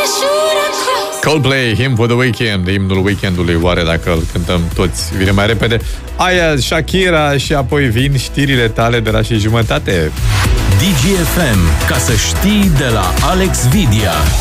Coldplay, Hymn for the Weekend, imnul weekendului, oare dacă îl cântăm toți vine mai repede. Aia, Shakira și apoi vin știrile tale de la 6:30. DGFM, ca să știi, de la Alex Vidia.